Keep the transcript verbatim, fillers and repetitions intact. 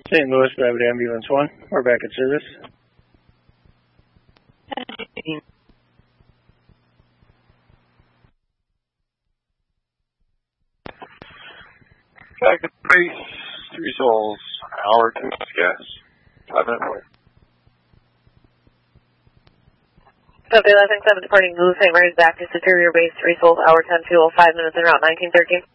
Saint Louis, Private Ambulance one. We're back at service. Back at base, three souls, hour two gas. Five minute point. Copy, eleven seven departing Blue Saint Mary's back to Superior Base, three souls, hour ten fuel, five minutes en route, nineteen thirteen.